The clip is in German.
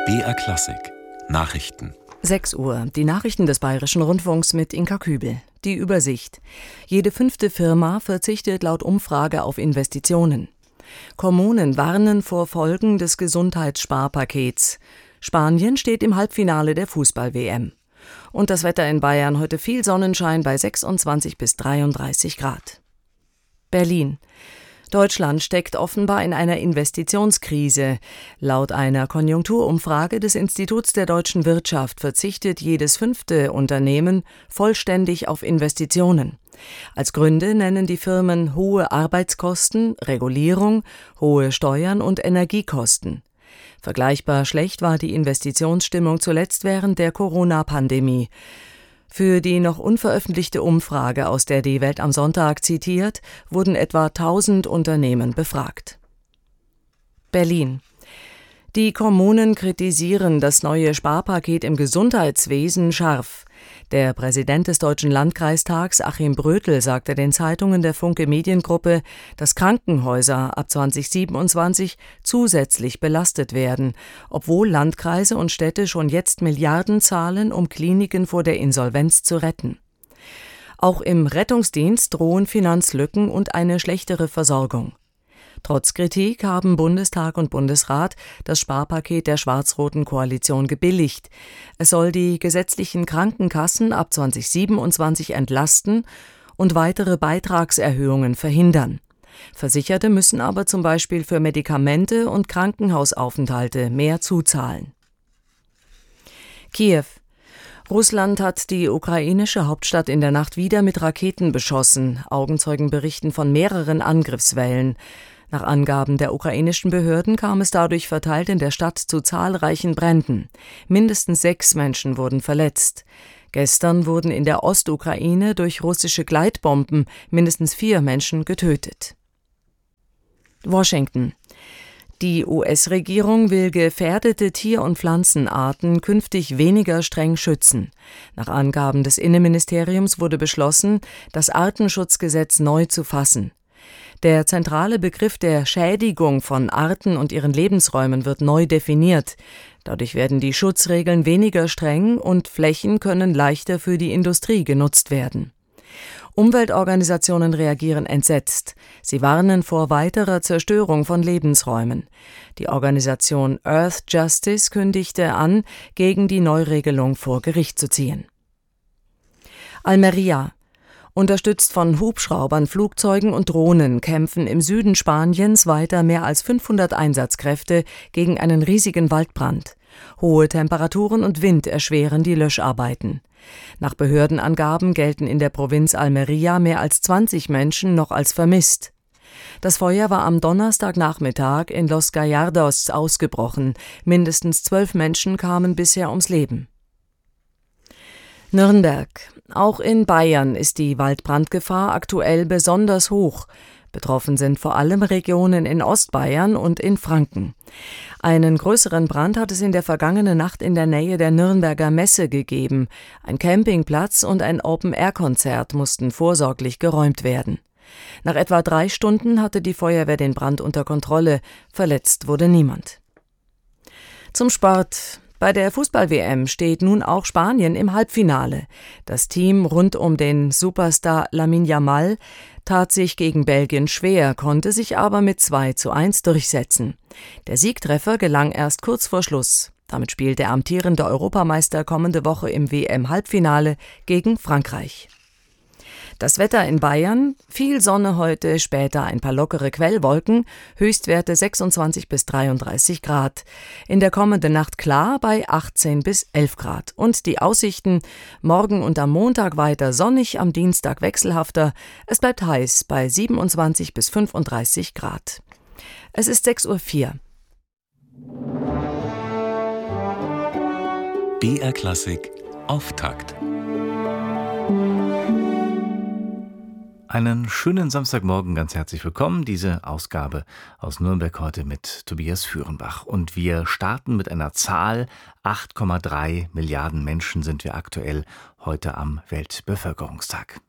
BR Klassik Nachrichten. 6 Uhr, die Nachrichten des Bayerischen Rundfunks mit Inka Kübel. Die Übersicht. Jede 5. Firma verzichtet laut Umfrage auf Investitionen. Kommunen warnen vor Folgen des Gesundheitssparpakets. Spanien steht im Halbfinale der Fußball-WM. Und das Wetter in Bayern: heute viel Sonnenschein bei 26 bis 33 Grad. Berlin. Deutschland steckt offenbar in einer Investitionskrise. Laut einer Konjunkturumfrage des Instituts der deutschen Wirtschaft verzichtet jedes 5. Unternehmen vollständig auf Investitionen. Als Gründe nennen die Firmen hohe Arbeitskosten, Regulierung, hohe Steuern und Energiekosten. Vergleichbar schlecht war die Investitionsstimmung zuletzt während der Corona-Pandemie. Für die noch unveröffentlichte Umfrage, aus der die Welt am Sonntag zitiert, wurden etwa 1000 Unternehmen befragt. Berlin. Die Kommunen kritisieren das neue Sparpaket im Gesundheitswesen scharf. Der Präsident des Deutschen Landkreistags, Achim Brötel, sagte den Zeitungen der Funke Mediengruppe, dass Krankenhäuser ab 2027 zusätzlich belastet werden, obwohl Landkreise und Städte schon jetzt Milliarden zahlen, um Kliniken vor der Insolvenz zu retten. Auch im Rettungsdienst drohen Finanzlücken und eine schlechtere Versorgung. Trotz Kritik haben Bundestag und Bundesrat das Sparpaket der schwarz-roten Koalition gebilligt. Es soll die gesetzlichen Krankenkassen ab 2027 entlasten und weitere Beitragserhöhungen verhindern. Versicherte müssen aber zum Beispiel für Medikamente und Krankenhausaufenthalte mehr zuzahlen. Kiew. Russland hat die ukrainische Hauptstadt in der Nacht wieder mit Raketen beschossen. Augenzeugen berichten von mehreren Angriffswellen. Nach Angaben der ukrainischen Behörden kam es dadurch verteilt in der Stadt zu zahlreichen Bränden. Mindestens 6 Menschen wurden verletzt. Gestern wurden in der Ostukraine durch russische Gleitbomben mindestens 4 Menschen getötet. Washington. Die US-Regierung will gefährdete Tier- und Pflanzenarten künftig weniger streng schützen. Nach Angaben des Innenministeriums wurde beschlossen, das Artenschutzgesetz neu zu fassen. Der zentrale Begriff der Schädigung von Arten und ihren Lebensräumen wird neu definiert. Dadurch werden die Schutzregeln weniger streng und Flächen können leichter für die Industrie genutzt werden. Umweltorganisationen reagieren entsetzt. Sie warnen vor weiterer Zerstörung von Lebensräumen. Die Organisation Earth Justice kündigte an, gegen die Neuregelung vor Gericht zu ziehen. Almería. Unterstützt von Hubschraubern, Flugzeugen und Drohnen kämpfen im Süden Spaniens weiter mehr als 500 Einsatzkräfte gegen einen riesigen Waldbrand. Hohe Temperaturen und Wind erschweren die Löscharbeiten. Nach Behördenangaben gelten in der Provinz Almería mehr als 20 Menschen noch als vermisst. Das Feuer war am Donnerstagnachmittag in Los Gallardos ausgebrochen. Mindestens 12 Menschen kamen bisher ums Leben. Nürnberg. Auch in Bayern ist die Waldbrandgefahr aktuell besonders hoch. Betroffen sind vor allem Regionen in Ostbayern und in Franken. Einen größeren Brand hat es in der vergangenen Nacht in der Nähe der Nürnberger Messe gegeben. Ein Campingplatz und ein Open-Air-Konzert mussten vorsorglich geräumt werden. Nach etwa 3 Stunden hatte die Feuerwehr den Brand unter Kontrolle. Verletzt wurde niemand. Zum Sport. Bei der Fußball-WM steht nun auch Spanien im Halbfinale. Das Team rund um den Superstar Lamine Yamal tat sich gegen Belgien schwer, konnte sich aber mit 2:1 durchsetzen. Der Siegtreffer gelang erst kurz vor Schluss. Damit spielt der amtierende Europameister kommende Woche im WM-Halbfinale gegen Frankreich. Das Wetter in Bayern: viel Sonne heute, später ein paar lockere Quellwolken, Höchstwerte 26 bis 33 Grad. In der kommenden Nacht klar bei 18 bis 11 Grad. Und die Aussichten: morgen und am Montag weiter sonnig, am Dienstag wechselhafter. Es bleibt heiß bei 27 bis 35 Grad. Es ist 6:04 Uhr. BR Klassik Auftakt. Einen schönen Samstagmorgen, ganz herzlich willkommen. Diese Ausgabe aus Nürnberg heute mit Tobias Führenbach. Und wir starten mit einer Zahl: 8,3 Milliarden Menschen sind wir aktuell heute am Weltbevölkerungstag.